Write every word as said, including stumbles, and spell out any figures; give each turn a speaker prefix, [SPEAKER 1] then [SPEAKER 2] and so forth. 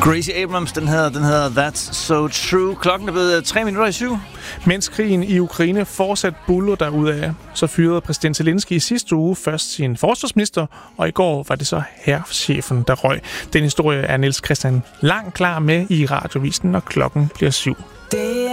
[SPEAKER 1] Gracie Abrams, den hedder, den hedder That's So True. Klokken er blevet tre minutter i syv.
[SPEAKER 2] Mens krigen i Ukraine fortsat buller derudad, så fyrede præsident Zelensky i sidste uge først sin forsvarsminister, og i går var det så hærchefen, der røg. Den historie er Niels Christian Lang klar med i radiovisen, når klokken bliver syv.